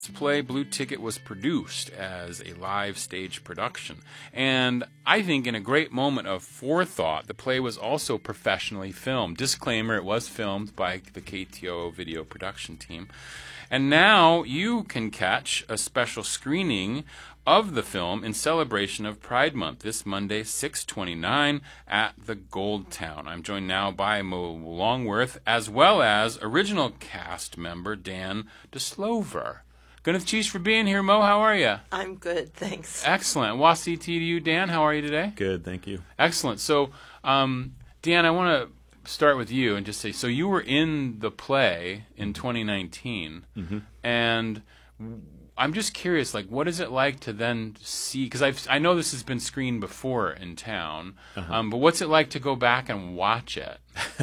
This play, Blue Ticket, was produced as a live stage production. And I think in a great moment of forethought, the play was also professionally filmed. Disclaimer, it was filmed by the KTO video production team. And now you can catch a special screening of the film in celebration of Pride Month this Monday, 6/29 at the Gold Town. I'm joined now by Mo Longworth, as well as original cast member Dan DeSlover. Gwyneth Cheese for being here. Mo, how are you? I'm good, thanks. Excellent. Wasiti to you, Dan. How are you today? Good, thank you. Excellent. So, Dan, I want to start with you and just say, so you were in the play in 2019, and I'm just curious, like, what is it like to then see, because I know this has been screened before in town, but what's it like to go back and watch it?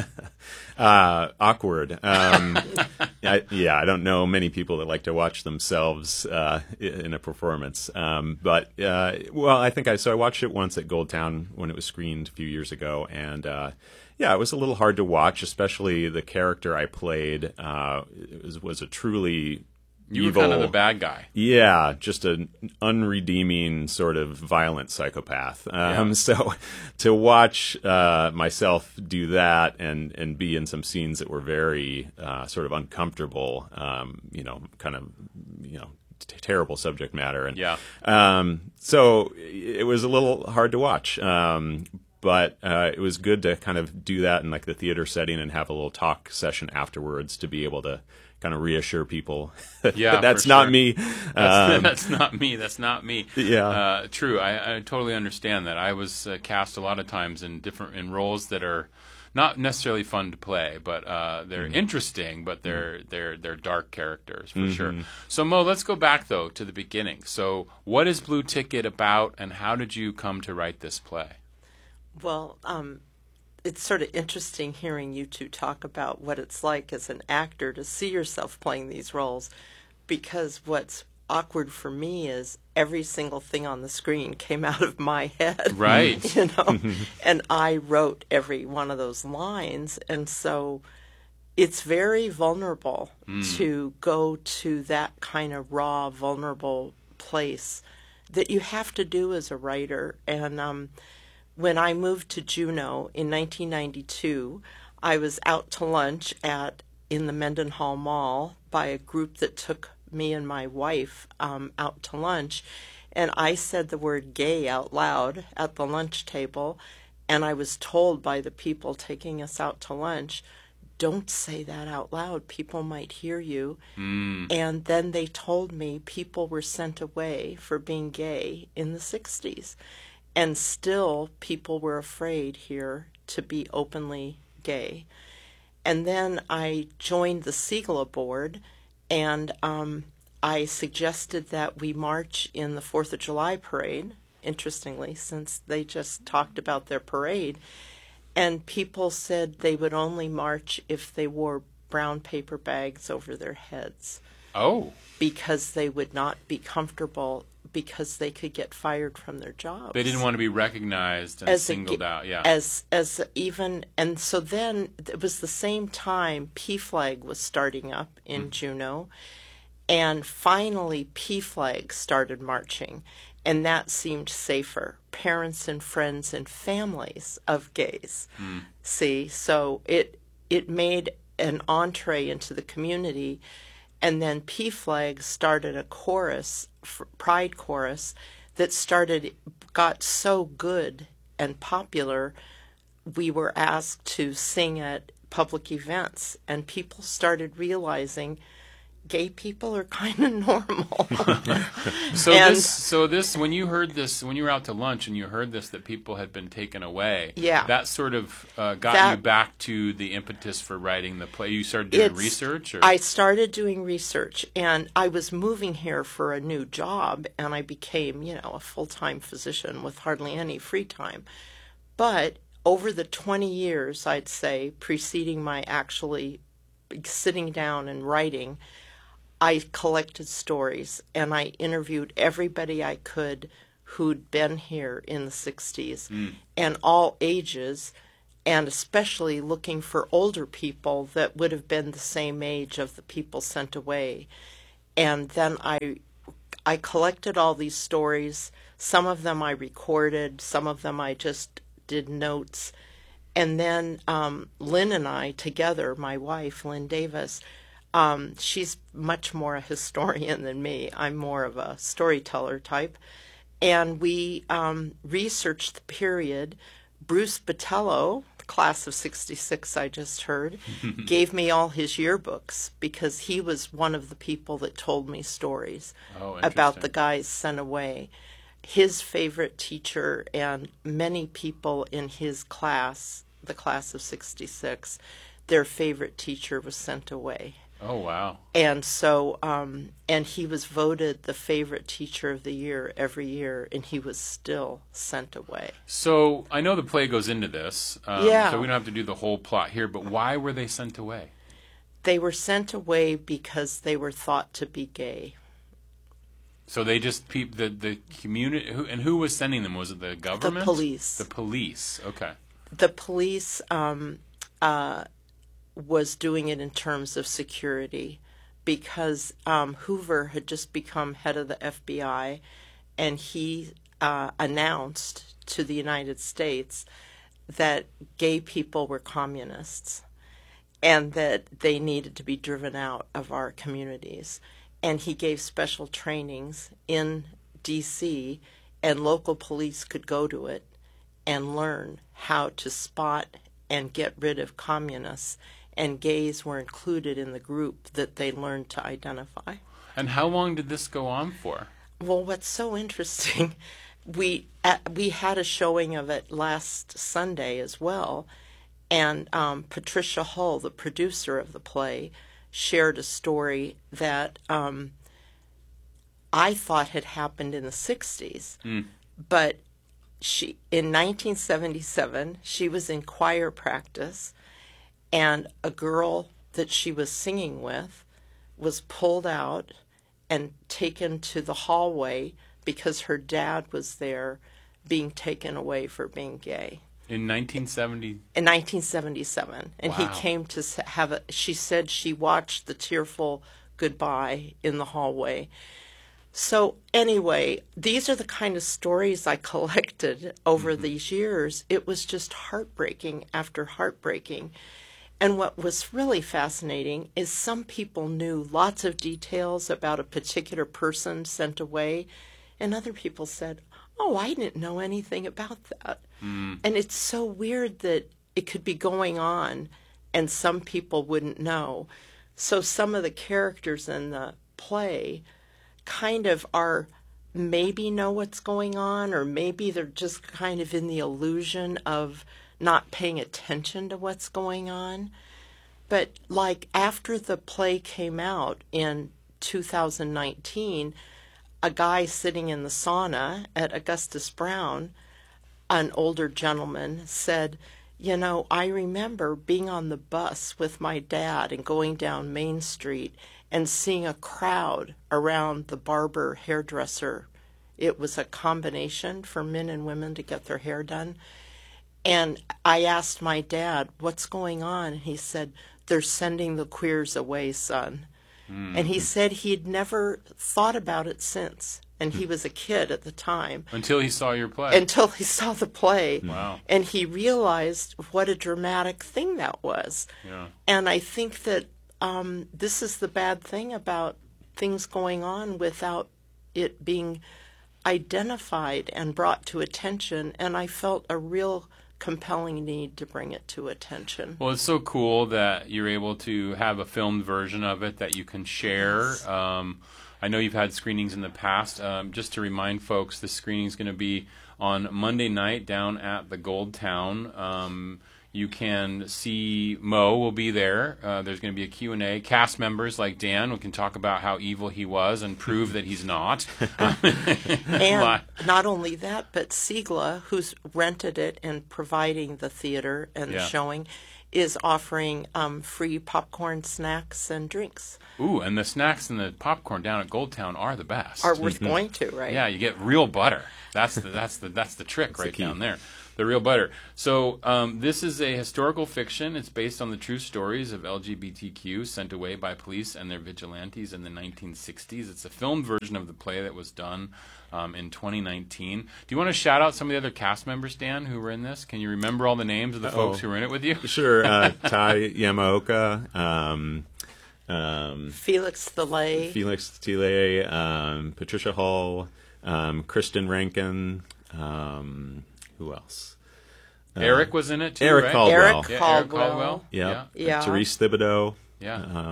Awkward. I don't know many people that like to watch themselves in a performance. But I think I watched it once at Gold Town when it was screened a few years ago, and it was a little hard to watch, especially the character I played was a truly You evil, were kind of the bad guy. Yeah, just an unredeeming sort of violent psychopath. So to watch myself do that and be in some scenes that were very sort of uncomfortable, terrible subject matter. And so it was a little hard to watch. But it was good to kind of do that in like the theater setting and have a little talk session afterwards to be able to kind of reassure people that that's not me. That's not me. That's not me. Yeah. True. I totally understand that. I was cast a lot of times in roles that are not necessarily fun to play, but they're interesting, but they're dark characters for sure. So Mo, let's go back though to the beginning. So what is Blue Ticket about, and how did you come to write this play? Well, it's sort of interesting hearing you two talk about what it's like as an actor to see yourself playing these roles, because what's awkward for me is every single thing on the screen came out of my head. Right. And I wrote every one of those lines, and so it's very vulnerable to go to that kind of raw, vulnerable place that you have to do as a writer. And when I moved to Juneau in 1992, I was out to lunch in the Mendenhall Mall by a group that took me and my wife out to lunch, and I said the word gay out loud at the lunch table, and I was told by the people taking us out to lunch, don't say that out loud, people might hear you. And then they told me people were sent away for being gay in the 60s. And still, people were afraid here to be openly gay. And then I joined the SIGLA board, and I suggested that we march in the 4th of July parade, interestingly, since they just talked about their parade. And people said they would only march if they wore brown paper bags over their heads. Oh. Because they would not be comfortable, because they could get fired from their jobs. They didn't want to be recognized and singled out, And so then it was the same time PFLAG was starting up in Juneau, and finally PFLAG started marching, and that seemed safer. Parents and friends and families of gays. See, so it made an entree into the community. And then PFLAG started a chorus, Pride chorus, that got so good and popular, we were asked to sing at public events, and people started realizing gay people are kind of normal. So this, when you heard this, when you were out to lunch and you heard this, that people had been taken away, that sort of got you back to the impetus for writing the play. You started doing research? Or? I started doing research, and I was moving here for a new job, and I became, a full-time physician with hardly any free time. But over the 20 years, I'd say, preceding my actually sitting down and writing, I collected stories, and I interviewed everybody I could who'd been here in the 60s, and all ages, and especially looking for older people that would have been the same age of the people sent away. And then I collected all these stories. Some of them I recorded, some of them I just did notes. And then Lynn and I together, my wife, Lynn Davis, she's much more a historian than me. I'm more of a storyteller type. And we researched the period. Bruce Botello, the class of 66 I just heard, gave me all his yearbooks because he was one of the people that told me stories about the guys sent away. His favorite teacher and many people in his class, the class of 66, their favorite teacher was sent away. Oh, wow. And so, and he was voted the favorite teacher of the year every year, and he was still sent away. So I know the play goes into this, so we don't have to do the whole plot here, but why were they sent away? They were sent away because they were thought to be gay. So they just the community, and who was sending them? Was it the government? The police. The police, okay. The police was doing it in terms of security because Hoover had just become head of the FBI, and he announced to the United States that gay people were communists and that they needed to be driven out of our communities. And he gave special trainings in D.C., and local police could go to it and learn how to spot and get rid of communists. And gays were included in the group that they learned to identify. And how long did this go on for? Well, what's so interesting, we had a showing of it last Sunday as well, and Patricia Hull, the producer of the play, shared a story that I thought had happened in the 60s. But in 1977, she was in choir practice, and a girl that she was singing with was pulled out and taken to the hallway because her dad was there being taken away for being gay. In 1970? In 1977. And he came to have she said she watched the tearful goodbye in the hallway. So anyway, these are the kind of stories I collected over these years. It was just heartbreaking after heartbreaking. And what was really fascinating is some people knew lots of details about a particular person sent away, and other people said, oh, I didn't know anything about that. And it's so weird that it could be going on and some people wouldn't know. So some of the characters in the play kind of are maybe know what's going on, or maybe they're just kind of in the illusion of not paying attention to what's going on. But like after the play came out in 2019, a guy sitting in the sauna at Augustus Brown, an older gentleman, said, you know, I remember being on the bus with my dad and going down Main Street and seeing a crowd around the barber hairdresser. It was a combination for men and women to get their hair done. And I asked my dad, what's going on? And he said, they're sending the queers away, son. And he said he'd never thought about it since. And he was a kid at the time. Until he saw your play. Until he saw the play. Wow. And he realized what a dramatic thing that was. Yeah. And I think that this is the bad thing about things going on without it being identified and brought to attention. And I felt a real compelling need to bring it to attention. Well, it's so cool that you're able to have a filmed version of it that you can share. Yes. I know you've had screenings in the past. Just to remind folks, this screening is going to be on Monday night down at the Gold Town. You can see Mo will be there. There's going to be a Q&A. Cast members like Dan, we can talk about how evil he was and prove that he's not. And not only that, but Sigla, who's rented it and providing the theater and the showing, is offering free popcorn, snacks, and drinks. Ooh, and the snacks and the popcorn down at Gold Town are the best. Are worth going to, right? Yeah, you get real butter. That's the trick right down there. The real butter. So this is a historical fiction. It's based on the true stories of LGBTQ sent away by police and their vigilantes in the 1960s. It's a filmed version of the play that was done in 2019. Do you want to shout out some of the other cast members, Dan, who were in this? Can you remember all the names of the folks who were in it with you? Sure. Tai Yamaoka, Felix Thiele, Patricia Hall, Kristen Rankin, who else? Eric was in it too, Eric right? Caldwell. Eric Yeah, Caldwell. Eric Caldwell. Yeah. Therese Thibodeau. Yeah.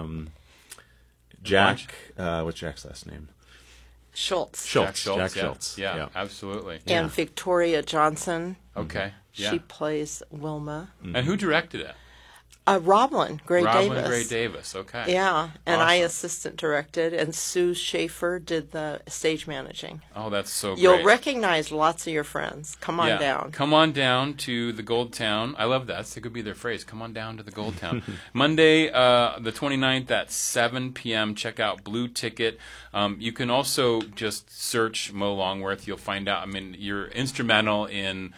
Jack. What's Jack's last name? Schultz. Jack Schultz. Jack Schultz. Yeah, absolutely. And Victoria Johnson. Okay. Yeah. She plays Wilma. And who directed it? Roblin Gray Davis. Davis. Okay. Yeah, and I Awesome. assistant directed, and Sue Schaefer did the stage managing. Oh, that's so great. You'll recognize lots of your friends. Come on Yeah. down. Come on down to the Gold Town. I love that. That could be their phrase. Come on down to the Gold Town. Monday, the 29th at 7 p.m. Check out Blue Ticket. You can also just search Mo Longworth. You'll find out. I mean, you're instrumental in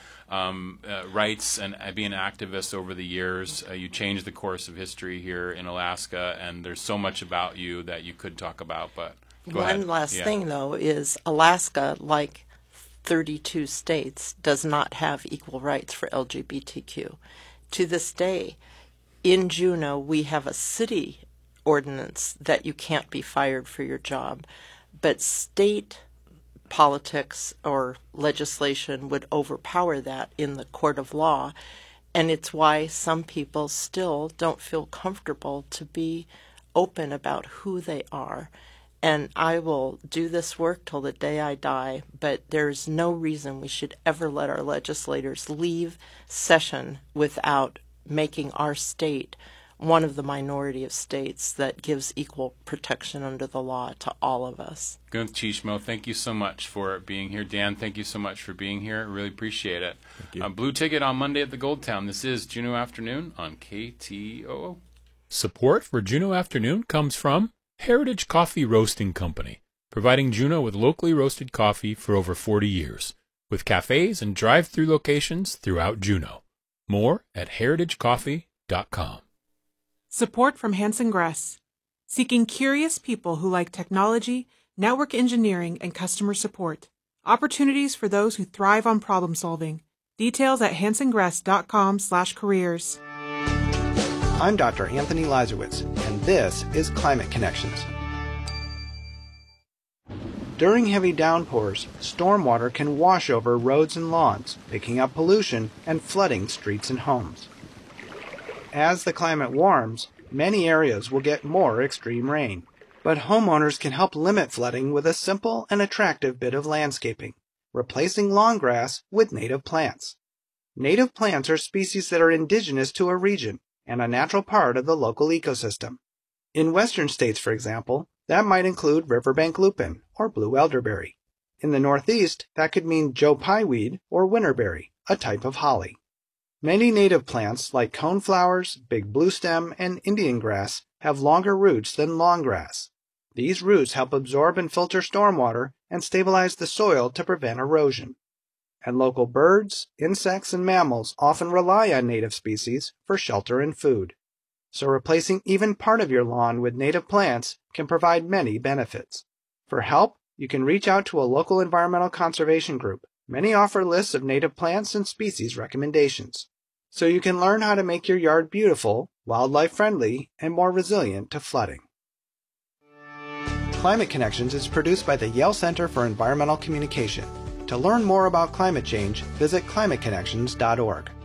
rights and being an activist over the years. You changed the course of history here in Alaska, and there's so much about you that you could talk about. But go ahead. One last Yeah. thing, though, is Alaska, like 32 states, does not have equal rights for LGBTQ. To this day, in Juneau, we have a city ordinance that you can't be fired for your job, but state politics or legislation would overpower that in the court of law, and it's why some people still don't feel comfortable to be open about who they are. And I will do this work till the day I die, but there's no reason we should ever let our legislators leave session without making our state one of the minority of states that gives equal protection under the law to all of us. Gunth Chishmo, thank you so much for being here. Dan, thank you so much for being here. Really appreciate it. Thank you. Blue Ticket on Monday at the Gold Town. This is Juneau Afternoon on KTOO. Support for Juneau Afternoon comes from Heritage Coffee Roasting Company, providing Juneau with locally roasted coffee for over 40 years, with cafes and drive-through locations throughout Juneau. More at heritagecoffee.com. Support from Hanson Gress, seeking curious people who like technology, network engineering, and customer support. Opportunities for those who thrive on problem solving. Details at hansongress.com/careers. I'm Dr. Anthony Lazarowitz, and this is Climate Connections. During heavy downpours, stormwater can wash over roads and lawns, picking up pollution and flooding streets and homes. As the climate warms, many areas will get more extreme rain, but homeowners can help limit flooding with a simple and attractive bit of landscaping, replacing lawn grass with native plants. Native plants are species that are indigenous to a region and a natural part of the local ecosystem. In western states, for example, that might include riverbank lupin or blue elderberry. In the Northeast, that could mean Joe Pyeweed or winterberry, a type of holly. Many native plants like coneflowers, big bluestem, and Indian grass have longer roots than long grass. These roots help absorb and filter stormwater and stabilize the soil to prevent erosion. And local birds, insects, and mammals often rely on native species for shelter and food. So replacing even part of your lawn with native plants can provide many benefits. For help, you can reach out to a local environmental conservation group. Many offer lists of native plants and species recommendations. So you can learn how to make your yard beautiful, wildlife-friendly, and more resilient to flooding. Climate Connections is produced by the Yale Center for Environmental Communication. To learn more about climate change, visit climateconnections.org.